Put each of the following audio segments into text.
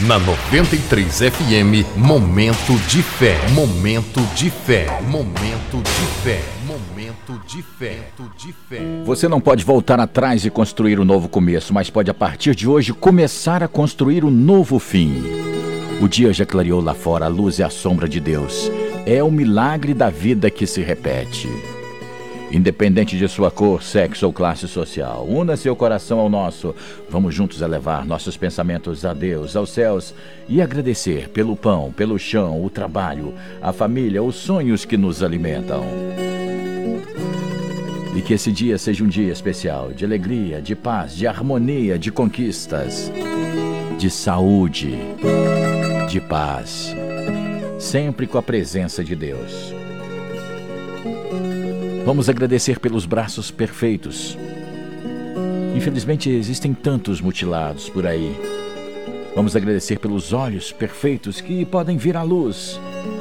Na 93 FM, Momento de Fé. Momento de Fé. Momento de Fé. Momento de Fé. Você não pode voltar atrás e construir um novo começo, mas pode a partir de hoje começar a construir um novo fim. O dia já clareou lá fora, a luz é a sombra de Deus. É o milagre da vida que se repete. Independente de sua cor, sexo ou classe social, una seu coração ao nosso. Vamos juntos elevar nossos pensamentos a Deus, aos céus e agradecer pelo pão, pelo chão, o trabalho, a família, os sonhos que nos alimentam. E que esse dia seja um dia especial, de alegria, de paz, de harmonia, de conquistas, de saúde, de paz, sempre com a presença de Deus. Vamos agradecer pelos braços perfeitos. Infelizmente existem tantos mutilados por aí. Vamos agradecer pelos olhos perfeitos que podem vir à luz.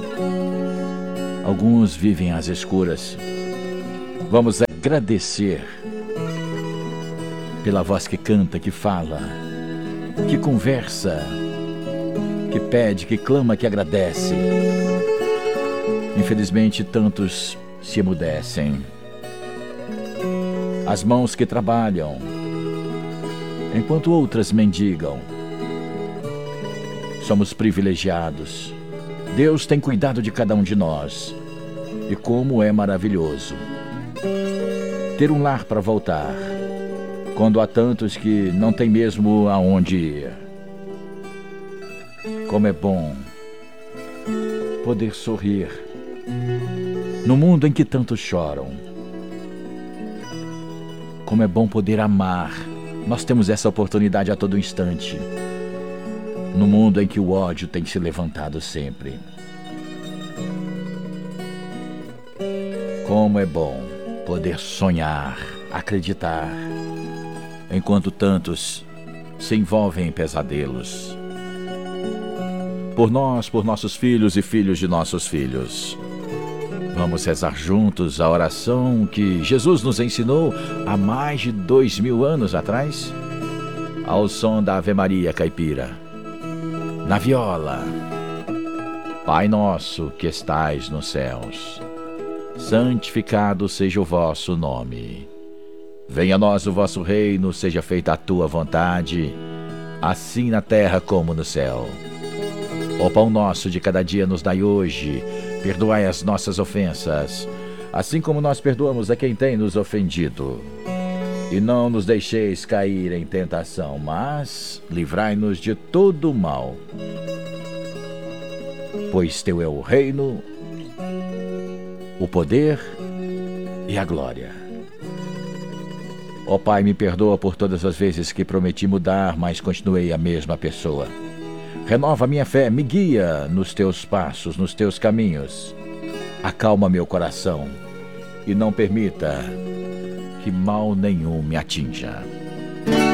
Alguns vivem às escuras. Vamos agradecer pela voz que canta, que fala, que conversa, que pede, que clama, que agradece. Infelizmente tantos se emudecem. As mãos que trabalham, enquanto outras mendigam. Somos privilegiados. Deus tem cuidado de cada um de nós. E como é maravilhoso ter um lar para voltar, quando há tantos que não tem mesmo aonde ir. Como é bom poder sorrir no mundo em que tantos choram. Como é bom poder amar. Nós temos essa oportunidade a todo instante. No mundo em que o ódio tem se levantado sempre. Como é bom poder sonhar, acreditar, enquanto tantos se envolvem em pesadelos. Por nós, por nossos filhos e filhos de nossos filhos. Vamos rezar juntos a oração que Jesus nos ensinou há mais de 2000 anos atrás, ao som da Ave Maria caipira, na viola. Pai nosso que estais nos céus, santificado seja o vosso nome. Venha a nós o vosso reino, seja feita a tua vontade, assim na terra como no céu. O pão nosso de cada dia nos dai hoje. Perdoai as nossas ofensas, assim como nós perdoamos a quem tem nos ofendido. E não nos deixeis cair em tentação, mas livrai-nos de todo o mal. Pois teu é o reino, o poder e a glória. Ó Pai, me perdoa por todas as vezes que prometi mudar, mas continuei a mesma pessoa. Renova minha fé, me guia nos teus passos, nos teus caminhos. Acalma meu coração e não permita que mal nenhum me atinja.